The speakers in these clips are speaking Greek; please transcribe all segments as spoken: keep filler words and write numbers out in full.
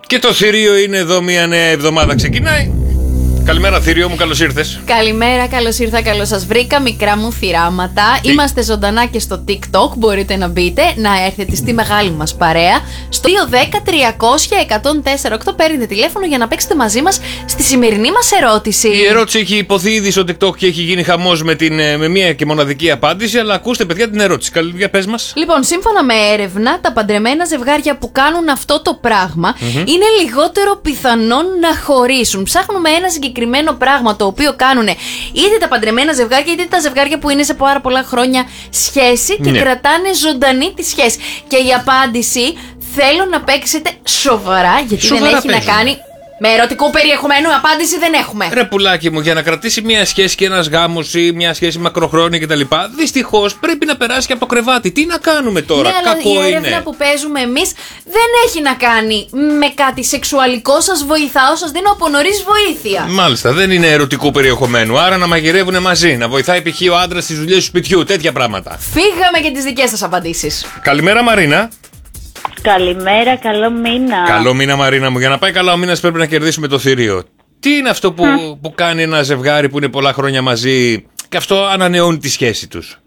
Και το θηρίο είναι εδώ, μια νέα εβδομάδα ξεκινάει. Καλημέρα, θηρίο μου, καλώς ήρθες. Καλημέρα, καλώς ήρθα, καλώς σας βρήκα, μικρά μου θηράματα. Τι? Είμαστε ζωντανά και στο TikTok. Μπορείτε να μπείτε, να έρθετε στη μεγάλη μας παρέα. Στο δύο ένα μηδέν τριακόσια εκατόν τέσσερα οκτώ παίρνετε τηλέφωνο για να παίξετε μαζί μας στη σημερινή μας ερώτηση. Η ερώτηση έχει υποθεί ήδη στο TikTok και έχει γίνει χαμός με, την, με μία και μοναδική απάντηση. Αλλά ακούστε, παιδιά, την ερώτηση. Καλή, πες μας. Λοιπόν, σύμφωνα με έρευνα, τα παντρεμένα ζευγάρια που κάνουν αυτό το πράγμα mm-hmm. είναι λιγότερο πιθανόν να χωρίσουν. Ψάχνουμε ένα συγκεκριμένο. συγκεκριμένο πράγμα το οποίο κάνουν είτε τα παντρεμένα ζευγάρια είτε τα ζευγάρια που είναι σε πάρα πολλά χρόνια σχέση και ναι. κρατάνε ζωντανή τη σχέση. Και η απάντηση θέλω να παίξετε σοβαρά, γιατί σοβαρά δεν έχει παίζουμε. να κάνει με ερωτικό περιεχομένο. Απάντηση δεν έχουμε. Ρε πουλάκι μου, για να κρατήσει μια σχέση και ένας γάμος ή μια σχέση μακροχρόνια κτλ. Δυστυχώς πρέπει να περάσει και από το κρεβάτι. Τι να κάνουμε τώρα, ναι, κακό αλλά η είναι. έρευνα που παίζουμε εμείς δεν έχει να κάνει με κάτι σεξουαλικό. Σας βοηθάω, σας δίνω από νωρίς βοήθεια. Μάλιστα, δεν είναι ερωτικού περιεχομένου. Άρα να μαγειρεύουν μαζί, να βοηθάει π.χ. ο άντρας στις δουλειές του σπιτιού, τέτοια πράγματα. Φύγαμε και τις δικές σας απαντήσεις. Καλημέρα, Μαρίνα. Καλημέρα, καλό μήνα. Καλό μήνα, Μαρίνα μου. Για να πάει καλά ο μήνας πρέπει να κερδίσουμε το θηρίο. Τι είναι αυτό που, mm. που κάνει ένα ζευγάρι που είναι πολλά χρόνια μαζί και αυτό ανανεώνει τη σχέση τους?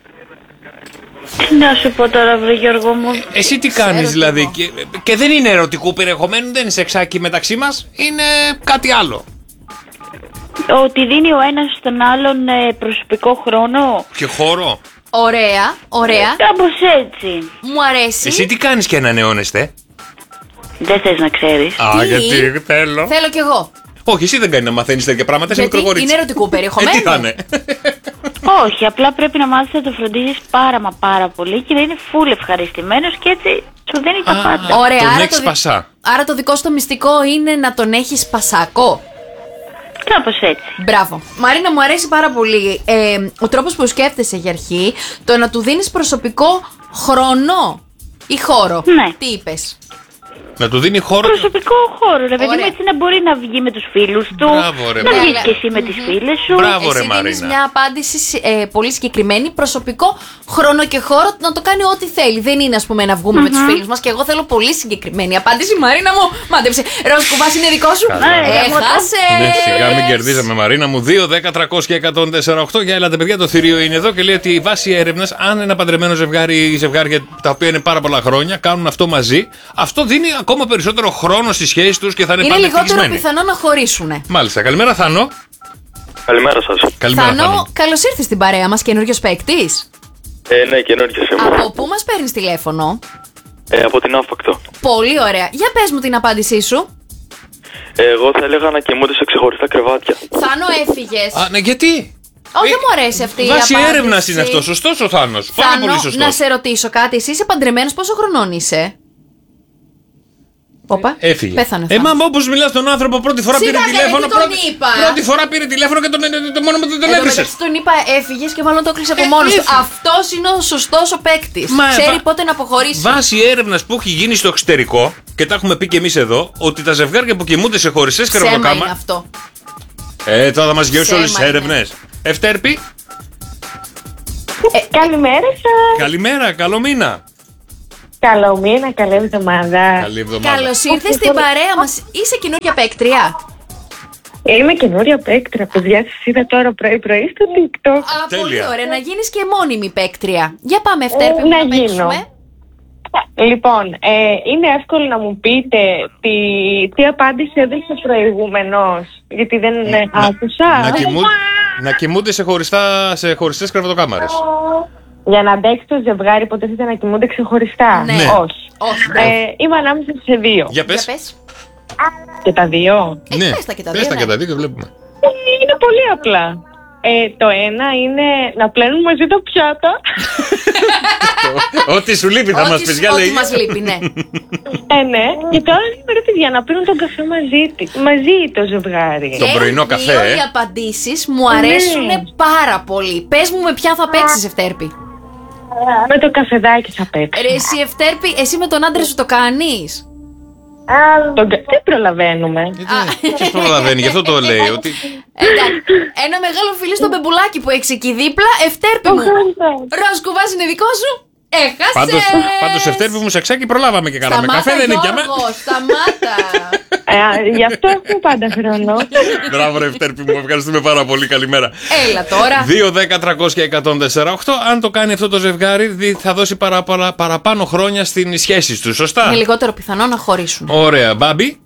Τι να σου πω τώρα, βρε Γιώργο μου. Εσύ τι κάνεις δηλαδή? Και, και δεν είναι ερωτικού περιεχομένου, δεν είναι σεξάκι μεταξύ μας, είναι κάτι άλλο. Ότι δίνει ο ένας στον άλλον προσωπικό χρόνο και χώρο. Ωραία, ωραία. Κάπως έτσι. Μου αρέσει. Εσύ τι κάνεις και ανανεώνεστε? Δεν θες να ξέρεις? Α, τι? γιατί θέλω. Θέλω κι εγώ. Όχι, εσύ δεν κάνει να μαθαίνεις τέτοια πράγματα, είσαι μικρό κορίτσι. Είναι ερωτικού περιεχομένου. Ε, τι θα είναι? Όχι, απλά πρέπει να μάθεις να το φροντίζεις πάρα μα πάρα πολύ και να είναι φουλ ευχαριστημένος και έτσι σου δίνει τα πάντα. Ωραία, τον άρα έχεις το, πασά. Άρα το δικό σου το μυστικό είναι να τον έχεις πασάκο. Κάπως έτσι. Μπράβο. Μαρίνα, μου αρέσει πάρα πολύ ε, ο τρόπος που σκέφτεσαι για αρχή. Το να του δίνεις προσωπικό χρόνο ή χώρο. Ναι. Τι είπες? Να του δίνει χώρο. Προσωπικό χώρο, ρε παιδί μου, έτσι να μπορεί να βγει με τους φίλους του. Μπράβο, ρε, να ναι, βγεις αλλά... και εσύ με τις φίλες σου. Μπράβο, ρε, εσύ Μαρίνα. δίνεις μια απάντηση ε, πολύ συγκεκριμένη. Προσωπικό χρόνο και χώρο να το κάνει ό,τι θέλει. Δεν είναι, ας πούμε, να βγούμε mm-hmm. με τους φίλους μας. Και εγώ θέλω πολύ συγκεκριμένη απάντηση. Μαρίνα μου, μάντεψε. Ροζ κουβάς είναι δικό σου. Έχασε. Ναι, σιγά μην κερδίζαμε, Μαρίνα μου. δύο ένα μηδέν τριακόσια εκατόν τέσσερα οκτώ. Για έλατε, παιδιά, το θηρίο είναι εδώ και λέει ότι βάσει έρευνας, αν ένα παντρεμένο ζευγάρι ή ζευγάρια τα οποία είναι πάρα πολλά χρόνια κάνουν αυτό μαζί, αυτό δίνει ακόμα περισσότερο χρόνο στις σχέσεις τους και θα είναι, είναι πάντα ευτυχισμένοι. Είναι λιγότερο πιθανό να χωρίσουνε. Μάλιστα. Καλημέρα, Θάνο. Καλημέρα σας. Καλημέρα, Θάνο, Θάνο. καλώς ήρθες στην παρέα μας, καινούριος παίκτης. Ε, ναι, καινούριος είμαι. Από πού μας παίρνεις τηλέφωνο? Ε, από την Άφακτο. Πολύ ωραία. Για πες μου την απάντησή σου. Ε, εγώ θα έλεγα να κοιμούνται σε ξεχωριστά κρεβάτια. Θάνο, έφυγες. Α, ναι, γιατί? Όχι, δεν μου αρέσει αυτή η βάση απάντηση. έρευνα είναι αυτό. Σωστός ο Θάνος. Πάρα Θάνο, πολύ σωστός. να σε ρωτήσω κάτι. Εσύ είσαι παντρεμένος, πόσο χρονών είσαι? Όπα, έφυγε. Πέθανε. Ε, μα όπως μιλάς στον άνθρωπο, πρώτη φορά Σιγά, πήρε τηλέφωνο. τον Πρώτη, είπα. πρώτη φορά πήρε τηλέφωνο και τον, το μόνο που δεν τον έβρισε. Εντάξει, τον είπα έφυγες και μάλλον το έκλεισε από Ε, μόνος του. έφυγε. Αυτός είναι ο σωστός ο παίκτης. Μα, Ξέρει βα... πότε να αποχωρήσει. Βάσει έρευνας που έχει γίνει στο εξωτερικό, και τα έχουμε πει και εμείς εδώ, ότι τα ζευγάρια που κοιμούνται σε χωριστές Ψέμα είναι κρεβατοκάμαρες. αυτό. Ε, τώρα θα μας γεύσει όλες τις Ψέμα είναι. έρευνες. Ευτέρπη. Ε, καλημέρα σας. Καλημέρα, καλό μήνα. Καλό μήνα, καλή εβδομάδα. Καλή εβδομάδα. Καλώς ήρθες στην παρέα μας. Είσαι καινούρια παίκτρια? Είμαι καινούρια παίκτρια, παιδιά, σας είδα τώρα πρωί-πρωί στο TikTok. Α, Τέλεια. πολύ ωραία. Να γίνεις και μόνιμη παίκτρια. Για πάμε, Ευτέρπη, Ε, μου, να να γίνω. παίξουμε. Λοιπόν, ε, είναι εύκολο να μου πείτε τι, τι απάντηση έδωσε προηγούμενος, γιατί δεν ε, άκουσα. Να, κοιμού... να κοιμούνται σε, χωριστά... σε χωριστές κρεβατοκάμαρες. Για να αντέξει το ζευγάρι, ποτέ θέλετε να κοιμούνται ξεχωριστά? Ναι. Ναι. Όχι. Όχι, Ε, είμαι ανάμεσα σε δύο. Για πες. Για πες. Και τα δύο. Ε, Ναι, πες τα και τα πες δύο, τα ναι. και τα δύο και βλέπουμε. Ε, είναι πολύ απλά. Ε, το ένα είναι να πλένουν μαζί τα πιάτα. Ό,τι σου λείπει θα μας πεις, για Ό,τι λέει. μας λείπει, ναι. Ε, ναι. Και το άλλο είναι, ρε παιδιά, να πίνουν τον καφέ μαζί, τη- μαζί το ζευγάρι. Το πρωινό Και καφέ, δύο ε. οι απαντήσεις μου αρέσουν Ναι. πάρα πολύ. Πες μου με ποια θα παίξεις, Ευτέρπη. Με το καφεδάκι θα παίξω. Ρε εσύ, Ευτέρπη, εσύ με τον άντρα σου το κάνεις? Τον κα- Δεν προλαβαίνουμε. Ποιος προλαβαίνει, γι' αυτό το λέει. Ότι... Εντάξει, ένα μεγάλο φιλί στο μπεμπουλάκι που έχεις εκεί δίπλα. Ευτέρπη μου, Ευχαριστώ. ροζ κουβάς είναι δικό σου. Έχασε! Πάντως, πάντως Ευτέρπη μου, σεξάκι προλάβαμε και κάναμε Σταμάτα, καφέ, δεν είναι για μένα. Γιώργο, σταμάτα! Ε, γι' αυτό έχουμε πάντα χρόνο. Μπράβο, ρε Ευτέρπη μου, ευχαριστούμε πάρα πολύ. Καλημέρα. Έλα τώρα. δύο, δέκα, τριακόσια, εκατόν τέσσερα οκτώ. Αν το κάνει αυτό το ζευγάρι, δι- θα δώσει παρα, παρα, παραπάνω χρόνια στην σχέση του. Σωστά. Είναι λιγότερο πιθανό να χωρίσουν. Ωραία. Μπάμπη.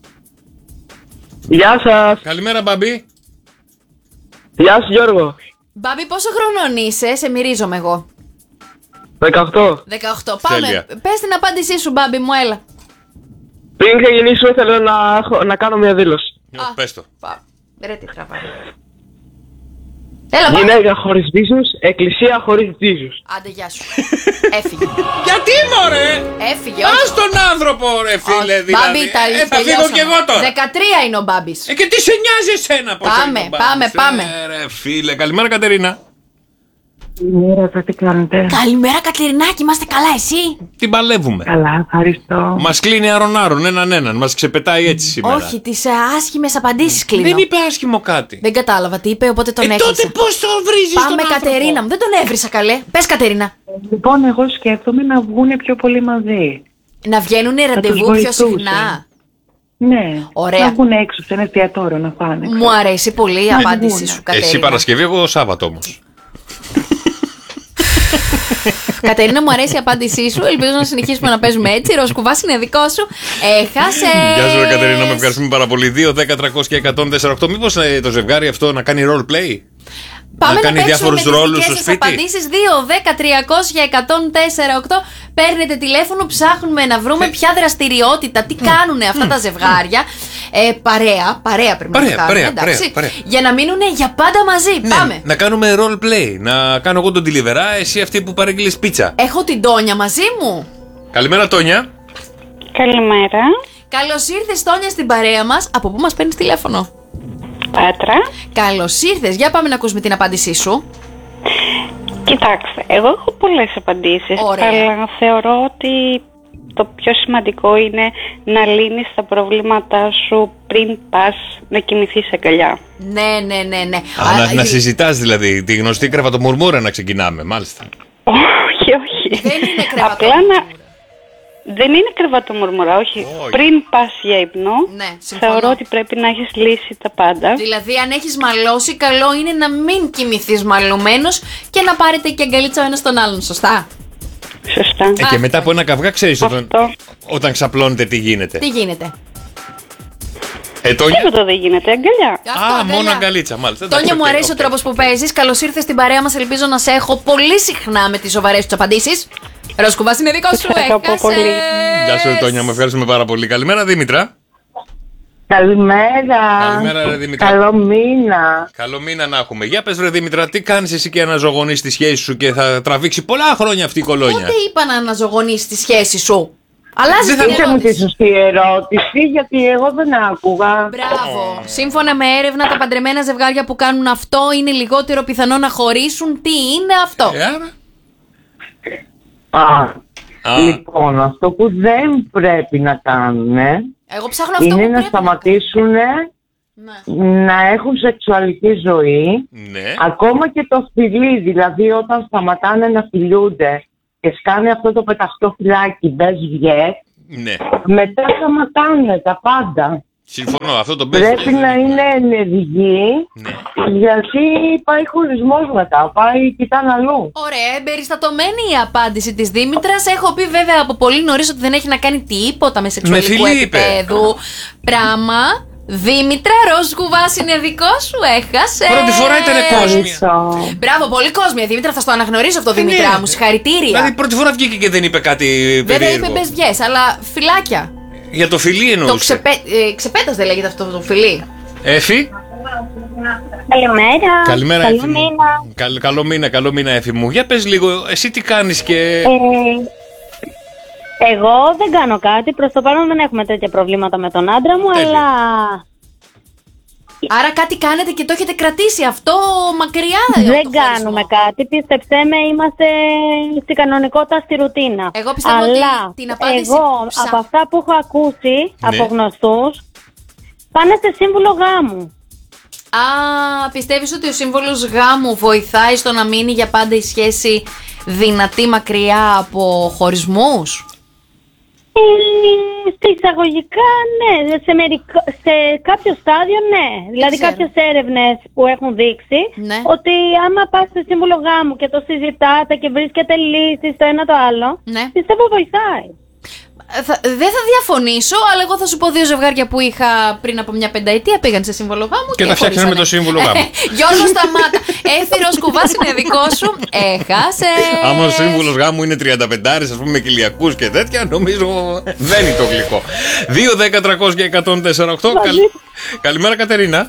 Γεια σας. Καλημέρα, Μπάμπη. Γεια σου Γιώργο. Μπάμπη, πόσο χρονών είσαι, σε μυρίζομαι εγώ. δεκαοκτώ. δεκαοκτώ. Πάμε. Τέλεια. Πες την απάντησή σου, Μπάμπη μου, έλα. Πριν ξεκινήσω ήθελα να, έχω- να κάνω μια δήλωση. Α. Πες το. Πάμε. Ρε τι τραβάει. Έλα, πάμε. Γυναίκα χωρίς βίζους, εκκλησία χωρίς βίζους. Άντε, γεια σου. Έφυγε. Γιατί μωρέ! Έφυγε, Ας όχι. τον άνθρωπο, ρε φίλε, Όχι. δηλαδή. Μπάμπη, τα ε, θα φύγω τελειώσαμε. κι εγώ τώρα. δεκατρία είναι ο Μπάμπης. Ε, και τι σε νοιάζει εσένα, πώς Πάμε, είναι ο Μπάμπης. πάμε, πάμε. Ε, ρε φίλε, καλημέρα Κατερίνα. Καλημέρα, τι κάνετε? Καλημέρα, Κατερινάκη, είμαστε καλά, εσύ? Την παλεύουμε. Καλά, ευχαριστώ. Μας κλείνει αρον-άρον έναν έναν, μας ξεπετάει έτσι σήμερα. Όχι, τις ε, άσχημες απαντήσεις κλείνω. Δεν είπε άσχημο κάτι. Δεν κατάλαβα τι είπε, οπότε τον Ε, έκλεισα. τότε πώς το βρίζεις Πάμε, τον άνθρωπο? Κατερίνα μου, δεν τον έβρισα καλέ. Πες, Κατερίνα. Λοιπόν, εγώ σκέφτομαι να βγουν πιο πολύ μαζί. Να βγαίνουν τους ραντεβού πιο βοηθούσε. συχνά. Ναι. Ωραία. Να βγουν έξω σε ένα εστιατόριο να φάνε. Μου αρέσει πολύ η Να απάντησή βγούνε. σου, Κατερίνα. Εσύ Παρασκευή, εγώ Σάββατο όμως. Κατερίνα, μου αρέσει η απάντησή σου. Ελπίζω να συνεχίσουμε να παίζουμε έτσι. Ροσκουβάς είναι δικό σου. Έχασε. Γεια σου, ρε Κατερίνα, με ευχαριστούμε πάρα πολύ. δύο, δέκα, τριακόσια, εκατόν τέσσερα οκτώ. Μήπως ε, το ζευγάρι αυτό να κάνει role play? Πάμε να να, κάνει παίξουμε διάφορους με τις ρόλους δικές στο σας σπίτι. απαντήσεις. δύο, δέκα, τριακόσια, εκατόν τέσσερα οκτώ. Παίρνετε τηλέφωνο, ψάχνουμε να βρούμε ποια δραστηριότητα, τι κάνουν αυτά τα ζευγάρια. Ε, παρέα, παρέα πρέπει Παρέα, να το κάνουμε, παρέα, εντάξει. παρέα, παρέα. Για να μείνουν για πάντα μαζί. Ναι, Πάμε. να κάνουμε role play. Να κάνω εγώ τον τηλιβερά, εσύ αυτή που παρήγγειλες πίτσα. Έχω την Τόνια μαζί μου. Καλημέρα, Τόνια. Καλημέρα. Καλώς ήρθες, Τόνια, στην παρέα μας. Από πού μας παίρνεις τηλέφωνο? Πάτρα. Καλώς ήρθες. Για πάμε να ακούσουμε την απάντησή σου. Κοιτάξτε, εγώ έχω πολλές απαντήσεις. Ωραία. Αλλά θεωρώ ότι το πιο σημαντικό είναι να λύνεις τα προβλήματά σου πριν πας να κοιμηθείς αγκαλιά. Ναι, ναι, ναι, ναι. Α, να, να συζητάς δηλαδή τη γνωστή κρεβατομουρμούρα να ξεκινάμε, μάλιστα. Όχι, όχι. Δεν είναι Απλά κρεβατομουρμούρα. να... Δεν είναι κρεβατομουρμουρά, όχι. Όχι. Πριν πας για ύπνο, Ναι, συμφωνώ. θεωρώ ότι πρέπει να έχεις λύσει τα πάντα. Δηλαδή, αν έχεις μαλώσει, καλό είναι να μην κοιμηθείς μαλωμένος και να πάρετε και αγκαλίτσα ο ένας τον άλλον, σωστά? Σωστά. Ε, και μετά από ένα καυγά ξέρεις όταν, Αυτό. όταν ξαπλώνεται τι γίνεται. Τι γίνεται? Ε, Τόνια. Τίποτα δεν γίνεται, αγκαλιά. Αυτό, Α, αγκαλιά. μόνο αγκαλίτσα, μάλιστα. Εντάξει, Τόνια, μου οκ, αρέσει ο οκ. τρόπος που παίζεις. Καλώς ήρθες στην παρέα μας. Ελπίζω να σε έχω πολύ συχνά με τις σοβαρές τους απαντήσεις. Ροσκουβάς είναι δικό σου. Σε αγαπώ Έχασες. πολύ. Γεια σου, Τόνια, με ευχαριστούμε πάρα πολύ. Καλημέρα, Δήμητρα. Καλημέρα. Καλημέρα, ρε Δήμητρα. Καλό μήνα. Καλό μήνα να έχουμε. Για πες, ρε Δήμητρα, τι κάνεις εσύ και αναζωογονείς τη σχέση σου και θα τραβήξει πολλά χρόνια αυτή η κολόνια. Πότε είπα να αναζωογονείς τη σχέση σου? Αλλάζει Δεν θα- την Είσαι μου τη ερώτηση. σωστή ερώτηση, γιατί εγώ δεν άκουγα. Μπράβο. Σύμφωνα με έρευνα, τα παντρεμένα ζευγάρια που κάνουν αυτό είναι λιγότερο πιθανό να χωρίσουν. Τι είναι αυτό? Ε, άρα. Α, Α, λοιπόν, αυτό που δεν πρέπει να κάνουν Εγώ ψάχνω αυτό είναι που να πρέπει σταματήσουν Ναι. να έχουν σεξουαλική ζωή, ναι. ακόμα και το φιλί, δηλαδή όταν σταματάνε να φιλούνται και σκάνε αυτό το πεταχτό φυλάκι, μπες βγες, Ναι. μετά σταματάνε τα πάντα. Συμφωνώ, αυτό το παίζει. Πρέπει να είναι ενεργοί, Ναι. γιατί πάει χωρισμός μετά, πάει κοιτάνε αλλού. Ωραία, εμπεριστατωμένη η απάντηση της Δήμητρας. Έχω πει βέβαια από πολύ νωρίς ότι δεν έχει να κάνει τίποτα με σεξουαλικού φιλί, είπε. επίπεδου πράγμα. Δήμητρα, Ροσκουβάς είναι δικό σου, έχασε. Πρώτη φορά ήτανε κόσμια. Ευχαριστώ. Μπράβο, πολύ κόσμια. Δήμητρα, θα στο αναγνωρίσω αυτό, Ε, ναι. Δήμητρά μου. Συγχαρητήρια. Δηλαδή πρώτη φορά βγήκε και δεν είπε κάτι Βέβαια περίεργο. είπε μπες βγες, αλλά φυλάκια. Για το φιλί Το εννοούσε. ξεπέ... ε, ξεπέτας δεν λέγεται αυτό το φιλί. Έφη. Καλημέρα. Καλημέρα, Καλό Έφη μου. μήνα. Καλ- καλό μήνα, καλό μήνα, Έφη μου. Για πες λίγο, εσύ τι κάνεις και... Ε, εγώ δεν κάνω κάτι. Προς το παρόν δεν έχουμε τέτοια προβλήματα με τον άντρα μου, Τέλεια. αλλά Άρα κάτι κάνετε και το έχετε κρατήσει αυτό μακριά. δεν το χωρισμό. κάνουμε κάτι. Πίστεψέ με, είμαστε στην κανονικότητα, στη ρουτίνα. Εγώ πιστεύω ότι αλλά την απάντηση εγώ ψά- από αυτά που έχω ακούσει Ναι. από γνωστούς, πάνε σε σύμβουλο γάμου. Α, πιστεύεις ότι ο σύμβολος γάμου βοηθάει στο να μείνει για πάντα η σχέση δυνατή μακριά από χωρισμούς? Ε, σε εισαγωγικά ναι, σε, μερικό, σε κάποιο στάδιο ναι. Δηλαδή ξέρω. κάποιες έρευνες που έχουν δείξει Ναι. ότι άμα πας σε σύμβουλο γάμου και το συζητάτε και βρίσκετε λύσεις το ένα το άλλο, Ναι. πιστεύω βοηθάει. Θα, δεν θα διαφωνήσω, αλλά εγώ θα σου πω δύο ζευγάρια που είχα πριν από μια πενταετία. Πήγαν σε σύμβολο γάμου Και τα φτιάξανε με το σύμβολο γάμου. Γιώργο, σταμάτα. Έφυρος κουβάς είναι δικό σου. Έχασε. Άμα ο σύμβουλος γάμου είναι τριάντα πέντε, ας πούμε, με κοιλιακούς και τέτοια, νομίζω δεν είναι το γλυκό. δύο, δέκα, τριακόσια, εκατόν τέσσερα οκτώ. Καλη... Καλημέρα, Κατερίνα.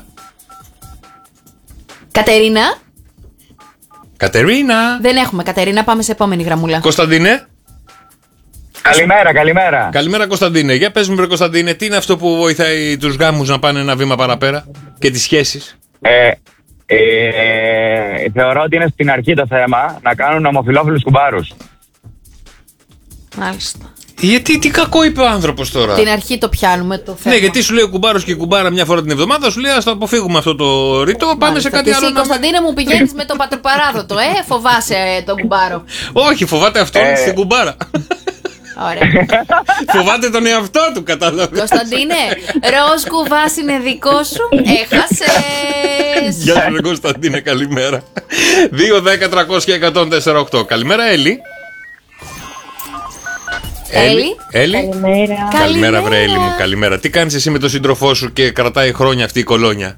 Κατερίνα. Κατερίνα. Δεν έχουμε Κατερίνα, πάμε σε επόμενη γραμμούλα. Κωνσταντίνε. Καλημέρα, καλημέρα. Καλημέρα, Κωνσταντίνε. Για πες μου, ρε Κωνσταντίνε, τι είναι αυτό που βοηθάει τους γάμους να πάνε ένα βήμα παραπέρα και τις σχέσεις? Ε, ε, θεωρώ ότι είναι στην αρχή το θέμα να κάνουν ομοφυλόφιλους κουμπάρους. Μάλιστα. Γιατί, τι κακό είπε ο άνθρωπος τώρα? Την αρχή το πιάνουμε το θέμα. Ναι, γιατί σου λέει ο κουμπάρος και η κουμπάρα μια φορά την εβδομάδα, σου λέει ας το αποφύγουμε αυτό το ρητό, πάμε Μάλιστα. σε κάτι Εσύ, άλλο. να- Κωνσταντίνε, μου πηγαίνεις με το πατροπαράδοτο, ε, φοβάσαι τον κουμπάρο. Όχι, φοβάται αυτόν Ε. στην κουμπάρα. Ωραία. Φοβάται τον εαυτό του, κατάλαβες. Κωνσταντίνε, ροζ κουβάς είναι δικό σου. Έχασες. Γεια σου, ρε Κωνσταντίνε, καλημέρα. δύο, δέκα, τριακόσια, εκατόν τέσσερα οκτώ. Καλημέρα, Έλλη. Έλλη. Έλλη. Καλημέρα. Καλημέρα, βρε Έλλη μου, καλημέρα. Τι κάνεις εσύ με τον σύντροφό σου και κρατάει χρόνια αυτή η κολόνια?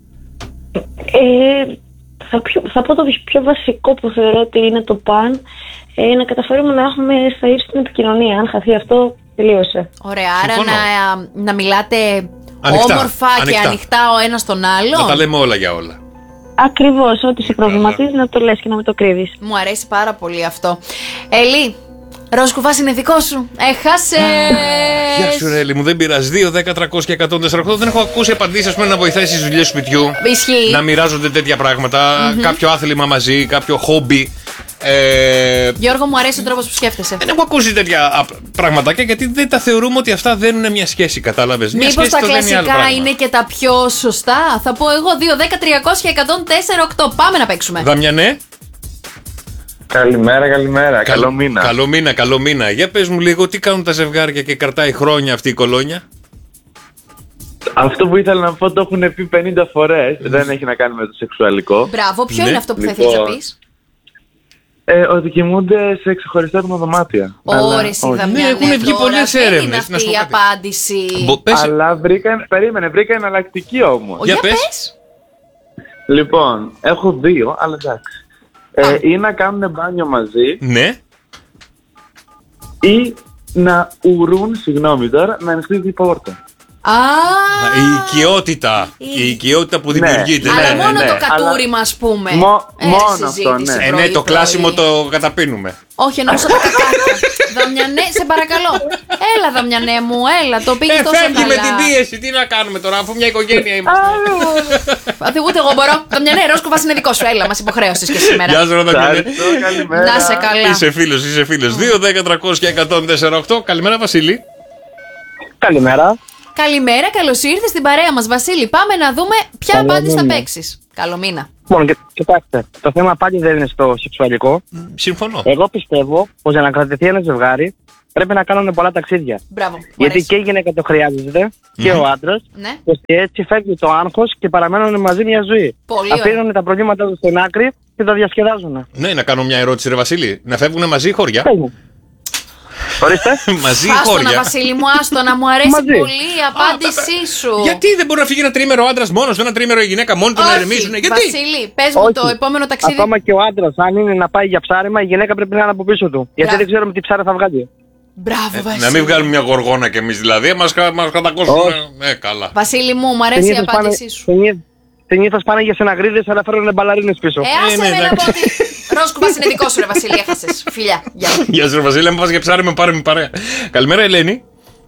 Ε, θα, πιο, θα πω το πιο βασικό που θεωρώ ότι είναι το παν, ε, να καταφέρουμε να έχουμε στα ύψη την επικοινωνία. Αν χαθεί αυτό, τελείωσε. Ωραία, άρα Συμφωνώ. να, να μιλάτε Ανοιχτά, όμορφα ανοιχτά. και ανοιχτά ο ένας τον άλλο. Να τα λέμε όλα για όλα. Ακριβώς, ό,τι σε προβληματίζει να το λες και να μην το κρύβεις. Μου αρέσει πάρα πολύ αυτό. Έλλη, ροζ κουβάς είναι δικό σου. Έχασες. Γεια σου, ρε Έλλη μου, δεν πειράζει. δύο, δέκα, τριακόσια, εκατόν τέσσερα οκτώ. Δεν έχω ακούσει απαντήσεις, ας πούμε, να βοηθάει στις δουλειές σπιτιού. Ισχύει. Να μοιράζονται τέτοια πράγματα. Κάποιο άθλημα μαζί, κάποιο χόμπι. Ε, Γιώργο, μου αρέσει ο τρόπος που σκέφτεσαι. δεν έχω ακούσει τέτοια α, πραγματάκια γιατί δεν τα θεωρούμε ότι αυτά δένουν μια σχέση, κατάλαβες. Μια Μήπως σχέση τα το δένει άλλο κλασικά πράγμα. είναι και τα πιο σωστά? Θα πω εγώ δύο, δέκα, τριακόσια, εκατόν τέσσερα οκτώ. Πάμε να παίξουμε. Δαμιανέ. Καλημέρα, καλημέρα. Καλ- Καλό μήνα. Καλό μήνα, καλό μήνα. Για πες μου λίγο, τι κάνουν τα ζευγάρια και κρατάει χρόνια αυτή η κολόνια? Αυτό που ήθελα να πω το έχουν πει πενήντα φορές. Δεν έχει να κάνει με το σεξουαλικό. Μπράβο, ποιο Ναι. είναι αυτό που θα Λοιπόν, ήθελες να πεις? Ε, ότι κοιμούνται σε ξεχωριστά δωμάτια. Αλλά Ωρε, όχι. Δαμιανέ, Ναι, έχουν βγει τώρα πολλές δεν έρευνες, είναι να σου αυτή πω η κάτι. απάντηση. Μπο- πες- Αλλά βρήκα, περίμενε, βρήκα εναλλακτική όμως. Ο, Για για πες. πες. Λοιπόν, έχω δύο, αλλά εντάξει. Ε, ή να κάνουν μπάνιο μαζί Ναι. ή να ουρούν, συγγνώμη τώρα, να ανοιχτεί η πόρτα. Α, Η οικειότητα. Η οικειότητα που Ναι. δημιουργείται. αλλά ναι, ναι, μόνο ναι. το κατούριμα, ας πούμε. Μο- Ε, μόνο συζήτηση αυτό, ναι. Ε, ναι, πρωί, το πρωί. κλάσιμο το καταπίνουμε. Όχι, εννοούσα τα κακάκια. Δαμιανέ, σε παρακαλώ. Έλα, Δαμιανέ μου, έλα. Το πήγε Ε, τόσο φεύγει καλά. με την πίεση. Τι να κάνουμε τώρα, αφού μια οικογένεια είμαστε. Α, Ούτε εγώ μπορώ. Δαμιανέ, ροσκουβάς είναι δικό σου. Έλα, μας υποχρέωσες και σήμερα. Γεια σου, ρε Δαμιανέ. Ευχαριστώ, καλημέρα. Να σε καλά. Είσαι φίλος, είσαι φίλος. δύο, δέκα, τριακόσια, εκατόν τέσσερα οκτώ. Καλημέρα, Βασίλη. Καλημέρα. Καλημέρα, καλώς ήρθες στην παρέα μας, Βασίλη. Πάμε να δούμε ποια Καλό απάντηση θα μήνα. παίξεις. Καλό μήνα. Λοιπόν, και, κοιτάξτε, το θέμα πάλι δεν είναι στο σεξουαλικό. Συμφωνώ. Εγώ πιστεύω πως για να κρατηθεί ένα ζευγάρι πρέπει να κάνουν πολλά ταξίδια. Μπράβο. μου Γιατί αρέσει. και η γυναίκα το χρειάζεται και ο άντρας. Ναι. Και έτσι φεύγει το άγχος και παραμένουν μαζί μια ζωή. Πολύ ωραία. Αφήνουν τα προβλήματά τους στην άκρη και τα διασκεδάζουν. Ναι, να κάνω μια ερώτηση, ρε Βασίλη. Να φεύγουν μαζί ή χωριά. Πες μου. Ορίστε. Μαζί ή Άστονα, χωριά. Βασίλη μου, άστονα, μου αρέσει Μαζί. πολύ η απάντησή σου. Γιατί δεν μπορεί να φύγει ένα τρίμερο ο άντρα μόνο του, ένα τρίμερο η γυναίκα μόνη του να ηρεμήσουν? Γιατί? Βασίλη, πες μου Όχι. το επόμενο ταξίδι. Ακόμα και ο άντρας, αν είναι να πάει για ψάρεμα, η γυναίκα πρέπει να είναι από πίσω του. Γιατί Μπράβο. δεν ξέρουμε τι ψάρα θα βγάλει. Μπράβο, Βασίλη. Να μην βγάλουμε μια γοργόνα κι εμεί δηλαδή, μα κατακόσουν. Όχι. Ε, καλά. Βασίλη μου, μου αρέσει η Συνήθως πάνε, απάντησή σου. συνήθως- συνήθως πάνε για σεναγρίδες, αλλά φέρνουν μπαλαρίνες πίσω. Ε, άσε ναι, με να εντάξει. πω ότι Ρόσκουβας είναι δικό σου, ρε Βασίλη, έχασες. Φιλιά, γεια. Γεια σου, ρε Βασίλη, αν πα για ψάρι με πάρε με παρέα. Καλημέρα, Ελένη.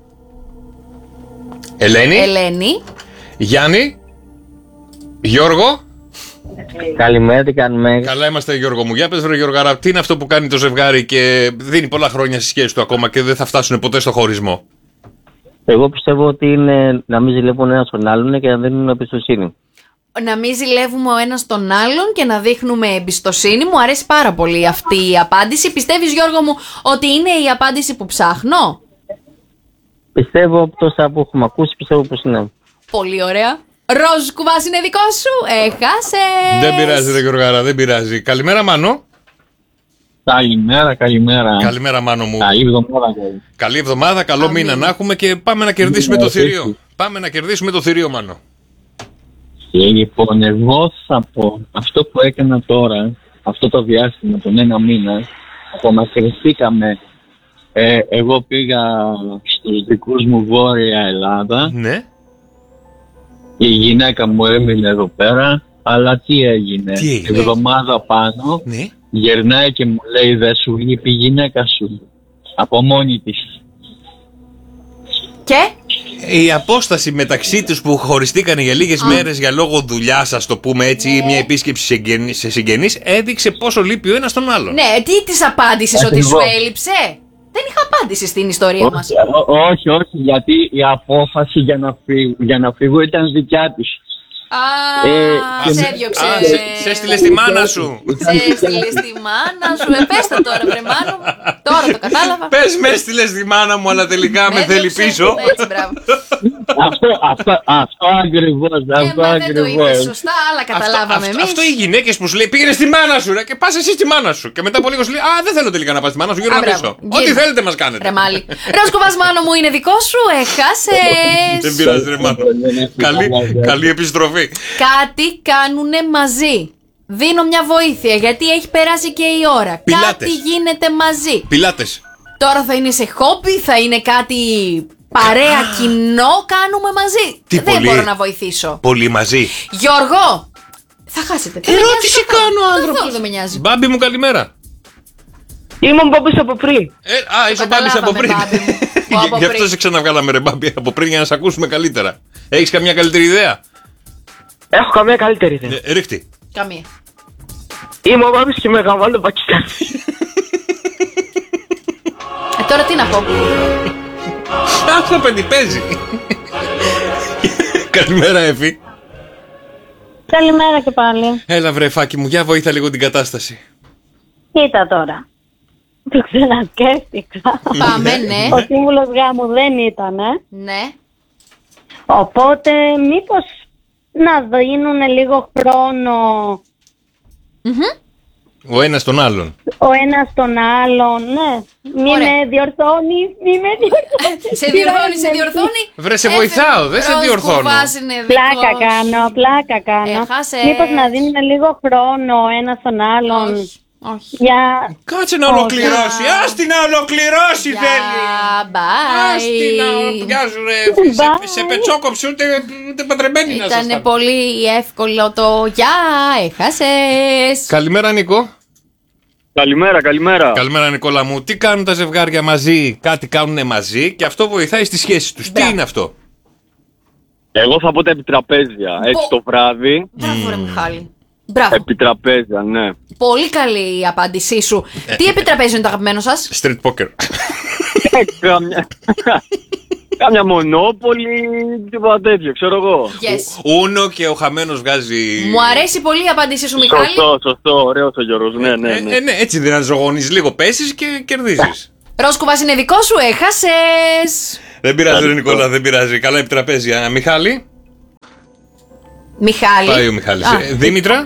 Ελένη. Ελένη. Γιάννη. Γιώργο. Καλημέρα, τι κάνουμε. Καλά είμαστε, Γιώργο μου. Για πες, βρε Γιώργαρα, τι είναι αυτό που κάνει το ζευγάρι και δίνει πολλά χρόνια στη σχέση του ακόμα και δεν θα φτάσουν ποτέ στο χωρισμό? Εγώ πιστεύω ότι είναι να μην ζηλεύουν ένα τον άλλον και να δίνουν εμπιστοσύνη. να μην ζηλεύουμε ο ένας τον άλλον και να δείχνουμε εμπιστοσύνη. Μου αρέσει πάρα πολύ αυτή η απάντηση. Πιστεύεις, Γιώργο μου, ότι είναι η απάντηση που ψάχνω? Πιστεύω από τόσα που έχουμε ακούσει, πιστεύω πως είναι. Πολύ ωραία. Ροζ κουβάς είναι δικό σου. Έχασες. Δεν πειράζει, ρε Γιωργάρα, δεν πειράζει. Καλημέρα, Μάνο. Καλημέρα, καλημέρα. Καλημέρα, Μάνο μου. Καλή εβδομάδα. Καλή, Καλή εβδομάδα, καλό Αμήν. μήνα να έχουμε και πάμε να κερδίσουμε το θηρίο. Πάμε να κερδίσουμε το θηρίο, Μάνο. Και λοιπόν, εγώ θα πω αυτό που έκανα τώρα, αυτό το διάστημα, τον ένα μήνα, απομακρυνθήκαμε. Ε, εγώ πήγα στους δικούς μου Βόρεια Ελλάδα. Ναι. Η γυναίκα μου έμεινε εδώ πέρα, αλλά τι έγινε. Τι έγινε? Εβδομάδα πάνω, Ναι. γερνάει και μου λέει, δεν σου λείπει η γυναίκα σου. Από μόνη της. Και Η απόσταση μεταξύ τους που χωριστήκανε για λίγες μέρες για λόγω δουλειάς, ας το πούμε έτσι, ή μια επίσκεψη σε συγγενείς- σε συγγενείς, έδειξε πόσο λείπει ο ένας τον άλλον. ναι, τι της απάντησες, ότι σου Ακριβώς. έλειψε? Δεν είχα απάντηση στην ιστορία μας. Όχι, ό- όχι, όχι, γιατί η απόφαση για να φύγω, για να φύγω ήταν δικιά της. Α, Ε, σε και- έδιωξε. Α, σε, σε έστειλε στη μάνα σου. Σε έστειλε στη μάνα σου. Ε, πες το τώρα, βρε Μάνο. Τώρα το κατάλαβα. Πες με έστειλε στη μάνα μου, αλλά τελικά με θέλει Έδιωξε. πίσω. Έτσι, μπράβο. αυτό, αυτό, αυτό ακριβώς, Ε, αυτό μα δεν το είπες ακριβώς. σωστά, αλλά Αυτό, καταλάβαμε αυτό, εμείς. αυτό οι γυναίκες που σου λέει πήγαινε στη μάνα σου, ρε, και πας εσύ στη μάνα σου. Και μετά από λίγο σου λέει Α, δεν θέλω τελικά να πας στη μάνα σου, γύρω Α, να μπράβο. πίσω. Γύρω. Ό,τι θέλετε μας κάνετε. Ρε Μάλι. Ροσκοβάς, Μάνο μου, είναι δικό σου. Έχασες. Δεν πειράζει, ρε Μάνο. Καλή, καλή επιστροφή. Κάτι κάνουνε μαζί. Δίνω μια βοήθεια γιατί έχει περάσει και η ώρα. Πιλάτες. Κάτι γίνεται μαζί. Πιλάτες. Τώρα θα είναι σε χόμπι, θα είναι κάτι παρέα κοινό κάνουμε μαζί. Τι Δεν πολύ. μπορώ να βοηθήσω. Πολύ μαζί. Γιώργο! Θα χάσετε. Δεν με Ερώτηση νοιάζει κάνω, καθόλου. άνθρωπος. Καθόλου δεν με νοιάζει. Μπάμπη μου, καλημέρα. Είμαι ο Μπόμπης από πριν. Ε, α, είσαι ο Μπάμπης από πριν. Καταλάβαμε, Μπάμπη μου. Γι' Από Γι' αυτό πριν. σε ξαναβγάλαμε, ρε Μπάμπη, από πριν για να σε ακούσουμε καλύτερα. Έχεις καμιά καλύτερη ιδέα? Έχω καμία καλύτερη ιδέα. Ε, ρίχτη. Καμία. Είμαι ο Μπόμπης και με γαμμένο Πακιστάν. Ε, τώρα τι να πω. Αυτό παιδί παίζει. Καλημέρα, Εφη. Καλημέρα και πάλι. Έλα, βρε φάκι μου, για βοήθα λίγο την κατάσταση. Κοίτα τώρα. Το ξανασκέφτηκα. Πάμε, ναι. Ο σύμβουλος γάμου δεν ήτανε. Ναι. Οπότε μήπως να δίνουν λίγο χρόνο Ο ένας τον άλλον. ο ένας τον άλλον. Ναι. Μη Ωραία. με διορθώνεις, μη με διορθώνεις. Σε διορθώνει, σε διορθώνει. Βρε, σε Έφερε. βοηθάω, δεν σε Ροζ διορθώνω. κουβάς είναι δικός. Πλάκα κάνω, πλάκα κάνω. Έχασες. Μήπως να δίνουν λίγο χρόνο ο ένας τον άλλον. Όχι. Όχι. Για... Κάτσε να ολοκληρώσει. Άστι να ολοκληρώσει θέλει. Bye. Άστι να ολοκληρώσει, ρε. Σε- Σε πετσόκοψε, ούτε ούτε παντρεμένη να σας Ήταν πολύ εύκολο το γεια, έχασες. Καλημέρα, Νίκο. Καλημέρα, καλημέρα. Καλημέρα, Νικόλα μου. Τι κάνουν τα ζευγάρια μαζί? Κάτι κάνουν μαζί και αυτό βοηθάει στη σχέση τους. Τι Μπράβο. είναι αυτό? Εγώ θα πω τα επιτραπέζια. Έτσι το βράδυ. Μπράβο ρε Μιχάλη. Μπράβο. Επιτραπέζια, ναι. Πολύ καλή η απάντησή σου. Τι επιτραπέζιο είναι το αγαπημένο σας? Street poker. Ε, Κάμια. Κάμια μονόπολη, τίποτα τέτοιο, ξέρω εγώ. Yes. Ούνο και ο χαμένος βγάζει. Μου αρέσει πολύ η απάντησή σου, Μιχάλη. Σωστό, σωστό, ωραίος ο Γιώργος, ναι, ναι, Ε, ναι. ε, ναι, έτσι δεν αναζωογονείς λίγο, πέσεις και κερδίζεις. Ροσκουβάς είναι δικό σου, έχασες. Δεν πειράζει, ρε Νικόλα, δεν πειράζει. Καλά επιτραπέζια. Μιχάλη. Μιχάλη. Πάει ο Μιχάλης. Α, Ε, Δήμητρα.